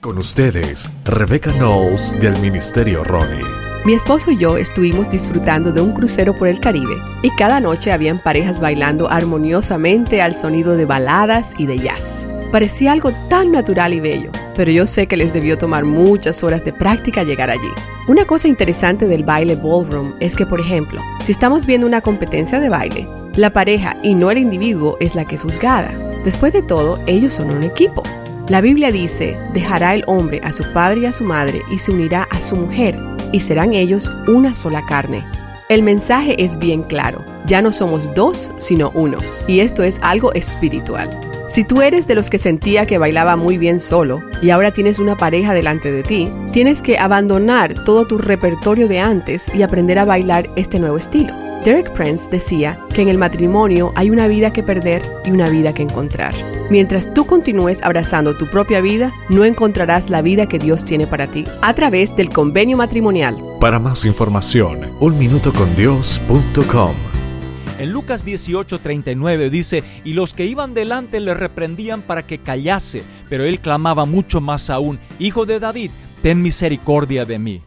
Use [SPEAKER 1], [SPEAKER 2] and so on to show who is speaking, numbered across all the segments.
[SPEAKER 1] Con ustedes, Rebecca Knowles del Ministerio Ronnie.
[SPEAKER 2] Mi esposo y yo estuvimos disfrutando de un crucero por el Caribe y cada noche habían parejas bailando armoniosamente al sonido de baladas y de jazz. Parecía algo tan natural y bello, pero yo sé que les debió tomar muchas horas de práctica llegar allí. Una cosa interesante del baile ballroom es que, por ejemplo, si estamos viendo una competencia de baile, la pareja y no el individuo es la que es juzgada. Después de todo, ellos son un equipo. La Biblia dice, dejará el hombre a su padre y a su madre y se unirá a su mujer, y serán ellos una sola carne. El mensaje es bien claro, ya no somos dos, sino uno, y esto es algo espiritual. Si tú eres de los que sentía que bailaba muy bien solo y ahora tienes una pareja delante de ti, tienes que abandonar todo tu repertorio de antes y aprender a bailar este nuevo estilo. Derek Prince decía que en el matrimonio hay una vida que perder y una vida que encontrar. Mientras tú continúes abrazando tu propia vida, no encontrarás la vida que Dios tiene para ti a través del convenio matrimonial.
[SPEAKER 1] Para más información, unminutocondios.com.
[SPEAKER 3] En Lucas 18:39 dice, y los que iban delante le reprendían para que callase, pero él clamaba mucho más aún, Hijo de David, ten misericordia de mí.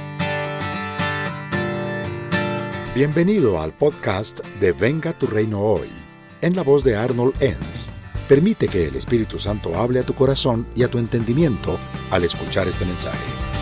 [SPEAKER 4] Bienvenido al podcast de Venga tu Reino Hoy, en la voz de Arnold Enns. Permite que el Espíritu Santo hable a tu corazón y a tu entendimiento al escuchar este mensaje.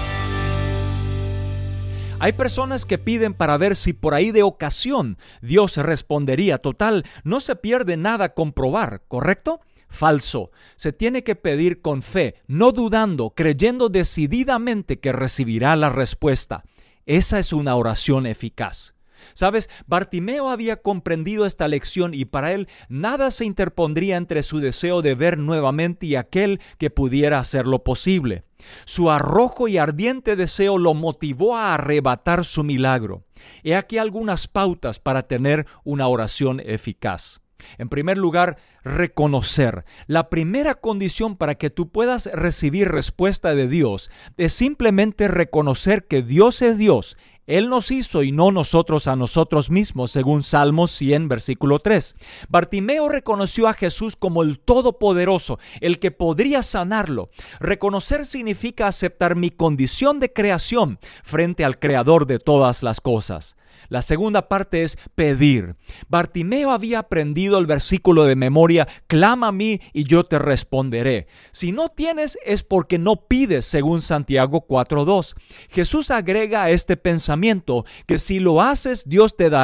[SPEAKER 3] Hay personas que piden para ver si por ahí de ocasión Dios respondería. Total, no se pierde nada con probar, ¿correcto? Falso. Se tiene que pedir con fe, no dudando, creyendo decididamente que recibirá la respuesta. Esa es una oración eficaz. ¿Sabes? Bartimeo había comprendido esta lección y para él nada se interpondría entre su deseo de ver nuevamente y aquel que pudiera hacerlo posible. Su arrojo y ardiente deseo lo motivó a arrebatar su milagro. He aquí algunas pautas para tener una oración eficaz. En primer lugar, reconocer. La primera condición para que tú puedas recibir respuesta de Dios es simplemente reconocer que Dios es Dios. Él nos hizo y no nosotros a nosotros mismos, según Salmos 100, versículo 3. Bartimeo reconoció a Jesús como el Todopoderoso, el que podría sanarlo. Reconocer significa aceptar mi condición de creación frente al Creador de todas las cosas. La segunda parte es pedir. Bartimeo había aprendido el versículo de memoria, clama a mí y yo te responderé. Si no tienes es porque no pides, según Santiago 4:2. Jesús agrega a este pensamiento que si lo haces, Dios te dará